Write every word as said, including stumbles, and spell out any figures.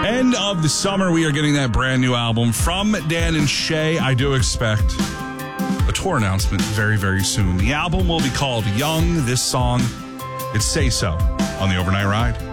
End of the summer, we are getting that brand new album from Dan and Shay. I do expect a tour announcement very, very soon. The album will be called Young. This song, it's Say So on the Overnight Ride.